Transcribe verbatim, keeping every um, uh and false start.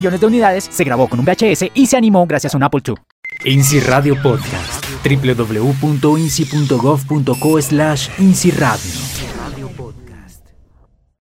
millones de unidades, se grabó con un V H S y se animó gracias a un Apple dos. INSI Radio Podcast. w w w punto insi punto gov punto co slash insi radio.